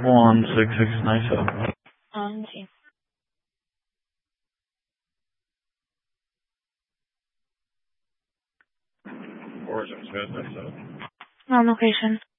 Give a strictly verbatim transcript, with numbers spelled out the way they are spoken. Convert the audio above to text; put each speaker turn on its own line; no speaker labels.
one six six nine seven.
Um, sí.
Origin Smith nine seven.
On location.